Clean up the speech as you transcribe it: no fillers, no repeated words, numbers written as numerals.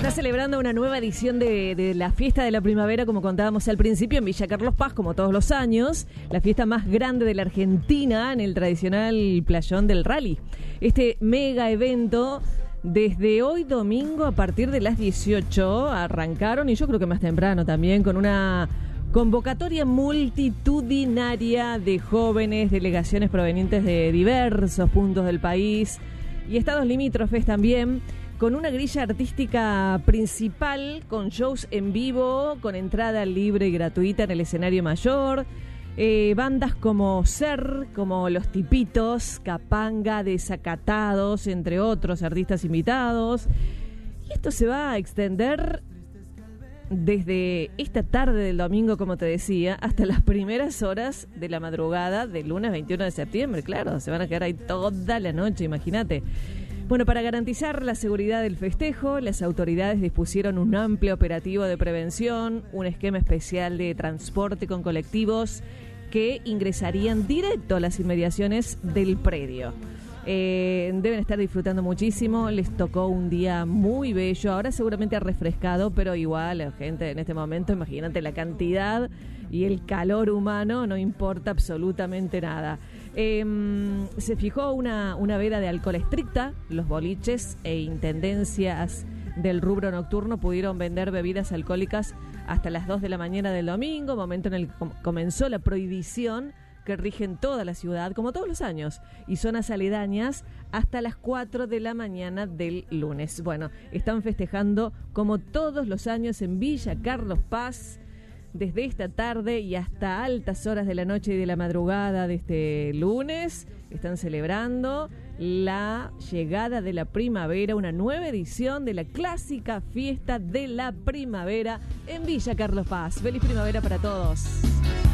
está celebrando una nueva edición de la fiesta de la primavera, como contábamos al principio, en Villa Carlos Paz, como todos los años, la fiesta más grande de la Argentina en el tradicional playón del Rally. Este mega evento, desde hoy domingo a partir de las 18, arrancaron, y yo creo que más temprano también, con una convocatoria multitudinaria de jóvenes, delegaciones provenientes de diversos puntos del país y estados limítrofes también, con una grilla artística principal, con shows en vivo, con entrada libre y gratuita en el escenario mayor, bandas como Ser, como Los Tipitos, Capanga, Desacatados, entre otros artistas invitados. Y esto se va a extender desde esta tarde del domingo, como te decía, hasta las primeras horas de la madrugada del lunes 21 de septiembre. Claro, se van a quedar ahí toda la noche, imagínate. Bueno, para garantizar la seguridad del festejo, las autoridades dispusieron un amplio operativo de prevención, un esquema especial de transporte con colectivos que ingresarían directo a las inmediaciones del predio. Deben estar disfrutando muchísimo, les tocó un día muy bello, ahora seguramente ha refrescado, pero igual la gente en este momento, imagínate la cantidad y el calor humano, no importa absolutamente nada. Se fijó una veda de alcohol estricta, los boliches e intendencias del rubro nocturno pudieron vender bebidas alcohólicas hasta las 2 de la mañana del domingo, momento en el que comenzó la prohibición que rige en toda la ciudad, como todos los años, y zonas aledañas hasta las 4 de la mañana del lunes. Bueno, están festejando como todos los años en Villa Carlos Paz, desde esta tarde y hasta altas horas de la noche y de la madrugada de este lunes. Están celebrando la llegada de la primavera, una nueva edición de la clásica fiesta de la primavera en Villa Carlos Paz. ¡Feliz primavera para todos!